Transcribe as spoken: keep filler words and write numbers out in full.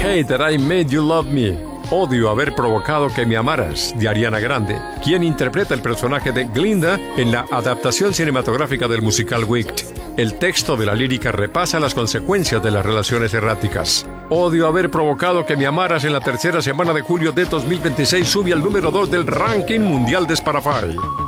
Hate That I Made You Love Me. Odio haber provocado que me amaras, de Ariana Grande, quien interpreta el personaje de Glinda en la adaptación cinematográfica del musical Wicked. El texto de la lírica repasa las consecuencias de las relaciones erráticas. Odio haber provocado que me amaras en la tercera semana de julio de dos mil veintiséis sube al número dos del ranking mundial de Spotify.